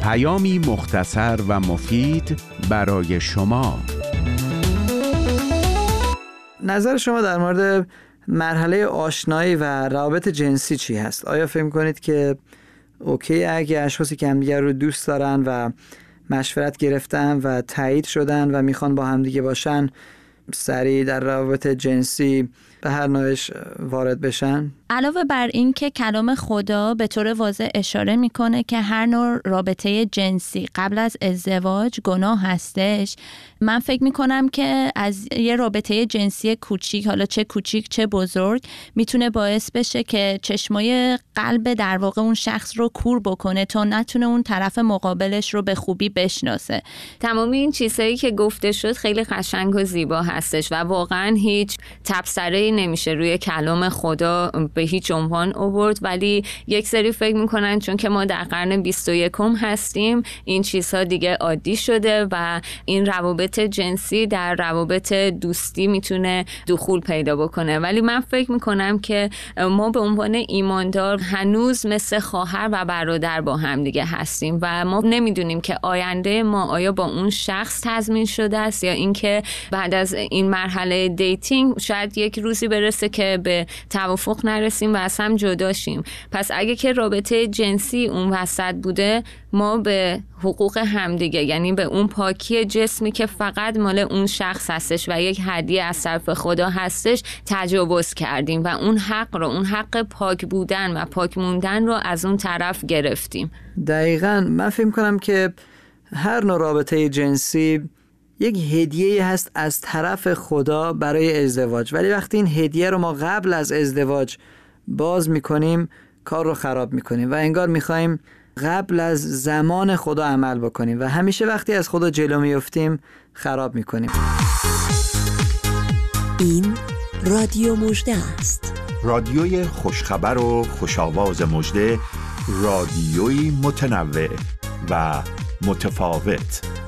پیامی مختصر و مفید برای شما. نظر شما در مورد مرحله آشنایی و روابط جنسی چی هست؟ آیا فکر می‌کنید که اوکی اگه اشخاصی که همدیگر رو دوست دارن و مشورت گرفتن و تایید شدن و میخوان با همدیگه باشن سریع در روابط جنسی به هر نوعش وارد بشن؟ علاوه بر این که کلام خدا به طور واضح اشاره میکنه که هر نوع رابطه جنسی قبل از ازدواج گناه هستش، من فکر میکنم که از یه رابطه جنسی کوچیک، حالا چه کوچیک چه بزرگ، میتونه باعث بشه که چشمای قلب در واقع اون شخص رو کور بکنه تا نتونه اون طرف مقابلش رو به خوبی بشناسه. تمام این چیزهایی که گفته شد خیلی قشنگ و زیبا هستش و واقعا هیچ تبصره‌ای نمیشه روی کلام خدا به هیچ عنوان آورد، ولی یک سری فکر میکنن چون که ما در قرن 21 هستیم این چیزها دیگه عادی شده و این روابط جنسی در روابط دوستی میتونه دخول پیدا بکنه. ولی من فکر میکنم که ما به عنوان ایماندار هنوز مثل خواهر و برادر با هم دیگه هستیم و ما نمیدونیم که آینده ما آیا با اون شخص تضمین شده است یا اینکه بعد از این مرحله دیتینگ شاید یک روزی برسه که به توافق نرسیم و از هم جدا شیم. پس اگه که رابطه جنسی اون وسط بوده، ما به حقوق همدیگه، یعنی به اون پاکی جسمی که فقط مال اون شخص هستش و یک هدیه از طرف خدا هستش، تجاوز کردیم و اون حق پاک بودن و پاک موندن رو از اون طرف گرفتیم. دقیقاً من فکر کنم که هر نوع رابطه جنسی یک هدیه هست از طرف خدا برای ازدواج، ولی وقتی این هدیه رو ما قبل از ازدواج باز میکنیم کار رو خراب میکنیم و انگار میخوایم قبل از زمان خدا عمل بکنیم و همیشه وقتی از خدا جلو میفتیم خراب میکنیم. این رادیو مژده است، رادیوی خوشخبر و خوشاواز مژده، رادیوی متنوع و متفاوت.